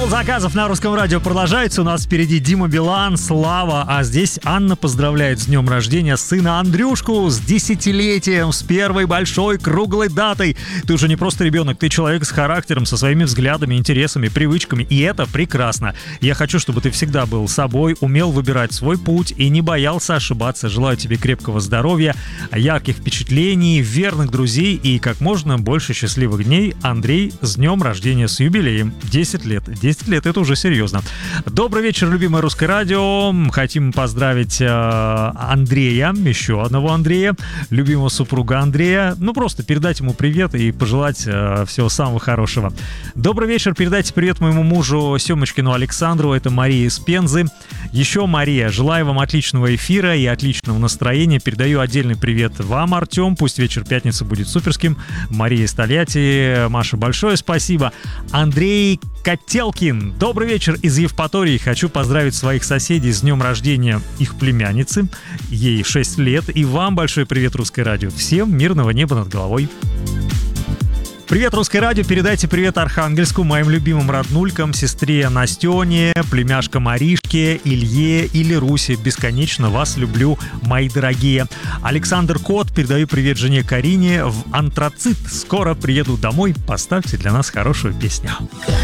Шоу заказов на Русском радио продолжается. У нас впереди Дима Билан, Слава, а здесь Анна поздравляет с днем рождения сына Андрюшку с 10-летием, с первой большой круглой датой. Ты уже не просто ребенок, ты человек с характером, со своими взглядами, интересами, привычками, и это прекрасно. Я хочу, чтобы ты всегда был собой, умел выбирать свой путь и не боялся ошибаться. Желаю тебе крепкого здоровья, ярких впечатлений, верных друзей и как можно больше счастливых дней. Андрей, с днем рождения, с юбилеем. 10 лет. 10 лет, это уже серьезно. Добрый вечер, любимое Русское радио. Хотим поздравить Андрея, еще одного Андрея, любимого супруга Андрея. Ну, просто передать ему привет и пожелать всего самого хорошего. Добрый вечер, передайте привет моему мужу Семочкину Александру, это Мария из Пензы. Еще Мария, желаю вам отличного эфира и отличного настроения. Передаю отдельный привет вам, Артем. Пусть вечер пятницы будет суперским. Мария из Тольятти. Маша, большое спасибо. Андрей Котелкин. Добрый вечер из Евпатории. Хочу поздравить своих соседей с днем рождения их племянницы. Ей 6 лет. И вам большой привет, Русское радио. Всем мирного неба над головой. Привет, Русское радио, передайте привет Архангельску, моим любимым роднулькам, сестре Настене, племяшкам Маришке, Илье или Русе. Бесконечно вас люблю, мои дорогие. Александр Кот, передаю привет жене Карине в Антрацит. Скоро приеду домой, поставьте для нас хорошую песню.